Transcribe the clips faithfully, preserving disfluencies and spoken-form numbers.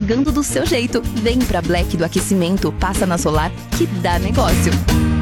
chegando do seu jeito. Vem pra Black do Aquecimento, passa na Solar que dá negócio.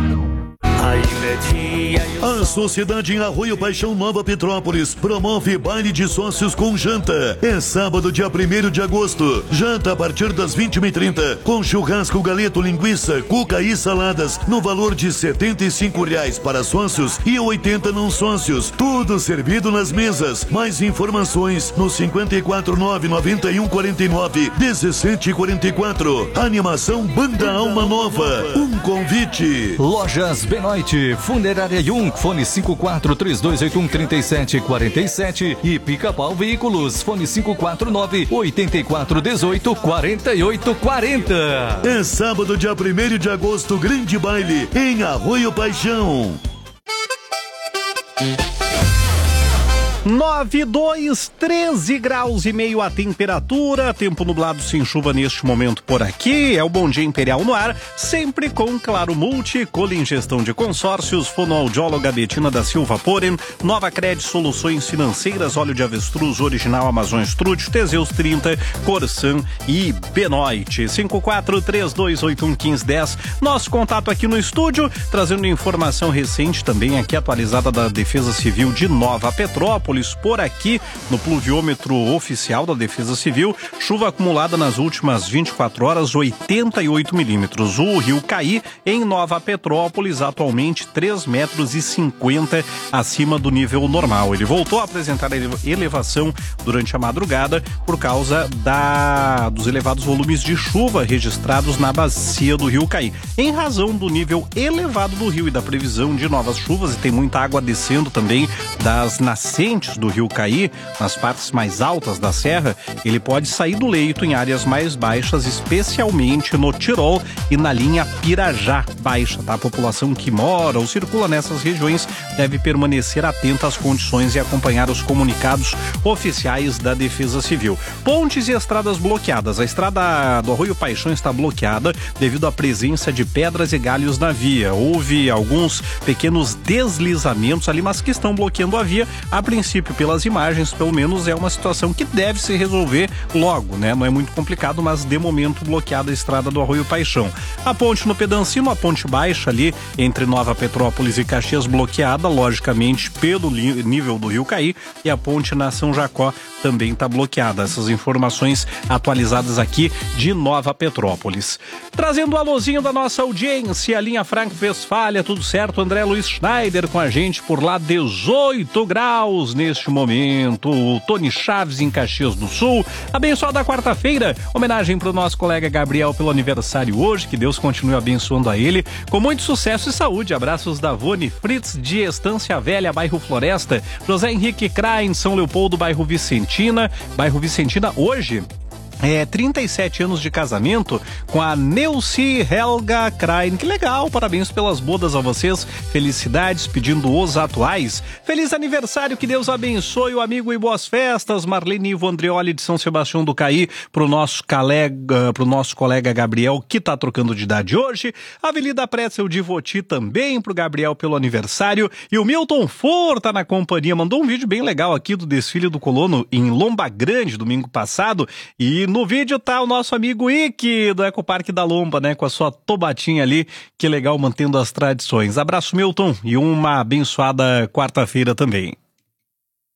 A Sociedade em Arroio Paixão Nova Petrópolis promove baile de sócios com janta. É sábado, dia primeiro de agosto. Janta a partir das vinte e trinta, com churrasco, galeto, linguiça, cuca e saladas, no valor de setenta e cinco reais para sócios e oitenta não sócios. Tudo servido nas mesas. Mais informações no cinco quatro nove, nove um quatro nove, um sete quatro quatro. Animação Banda Alma Nova. Um convite. Lojas Benoit, Funerária Jung, fone cinco quatro três dois oito um três sete quatro sete e Pica-Pau Veículos, fone cinco quatro nove, oito quatro um oito, quatro oito quatro zero. É sábado, dia primeiro de agosto, grande baile em Arroio Paixão. nove, dois, treze graus e meio a temperatura, tempo nublado sem chuva neste momento por aqui, é o Bom Dia Imperial no ar, sempre com Claro Multi, Colin Gestão de Consórcios, Fonoaudióloga Betina da Silva Poren, Nova Cred Soluções Financeiras, Óleo de Avestruz Original Amazon Strut, Teseus trinta, Corsan e Benoit. Cinco quatro três dois oito um um cinco um zero. Nosso contato aqui no estúdio, trazendo informação recente também aqui atualizada da Defesa Civil de Nova Petrópolis. Por aqui, no pluviômetro oficial da Defesa Civil, chuva acumulada nas últimas vinte e quatro horas, oitenta e oito milímetros. O rio Caí, em Nova Petrópolis, atualmente três metros e cinquenta acima do nível normal. Ele voltou a apresentar elevação durante a madrugada por causa da, dos elevados volumes de chuva registrados na bacia do rio Caí. Em razão do nível elevado do rio e da previsão de novas chuvas, e tem muita água descendo também das nascentes do rio Caí, nas partes mais altas da serra, ele pode sair do leito em áreas mais baixas, especialmente no Tirol e na linha Pirajá Baixa, tá? A população que mora ou circula nessas regiões deve permanecer atenta às condições e acompanhar os comunicados oficiais da Defesa Civil. Pontes e estradas bloqueadas. A estrada do Arroio Paixão está bloqueada devido à presença de pedras e galhos na via. Houve alguns pequenos deslizamentos ali, mas que estão bloqueando a via. A princípio, pelas imagens, pelo menos é uma situação que deve se resolver logo, né? Não é muito complicado, mas de momento bloqueada a estrada do Arroio Paixão. A ponte no Pedancino, a ponte baixa ali entre Nova Petrópolis e Caxias bloqueada, logicamente pelo nível do rio Caí, e a ponte na São Jacó também está bloqueada. Essas informações atualizadas aqui de Nova Petrópolis. Trazendo o alôzinho da nossa audiência, a linha Franco Westfalia, tudo certo? André Luiz Schneider com a gente por lá, dezoito graus neste momento. O Tony Chaves em Caxias do Sul. Abençoada quarta-feira, homenagem para o nosso colega Gabriel pelo aniversário hoje, que Deus continue abençoando a ele, com muito sucesso e saúde. Abraços da Vone Fritz de Estância Velha, bairro Floresta. José Henrique Krain, São Leopoldo, bairro Vicentina. Bairro Vicentina hoje É, trinta e sete anos de casamento com a Neuci Helga Krain. Que legal, parabéns pelas bodas a vocês, felicidades, pedindo os atuais. Feliz aniversário, que Deus abençoe o amigo e boas festas. Marlene Ivo Andreoli de São Sebastião do Caí, pro nosso colega, pro nosso colega Gabriel, que tá trocando de idade hoje. Avenida Pretzel de Voti também pro Gabriel pelo aniversário. E o Milton For tá na companhia, mandou um vídeo bem legal aqui do desfile do Colono em Lomba Grande, domingo passado, e no vídeo tá o nosso amigo Ike, do Ecoparque da Lomba, né? Com a sua tobatinha ali. Que legal, mantendo as tradições. Abraço, Milton, e uma abençoada quarta-feira também.